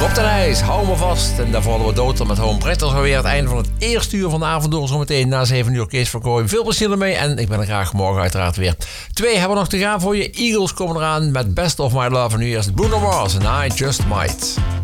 Op de ijs, hou me vast. En daar vallen we dood met Home Pretters alweer het einde van het eerste uur van de avond door. Zometeen na 7 uur Kees Verkooyen. Veel plezier ermee en ik ben er graag morgen uiteraard weer. 2 hebben we nog te gaan voor je. Eagles komen eraan met Best of My Love. En nu eerst Bruno Mars en I Just Might.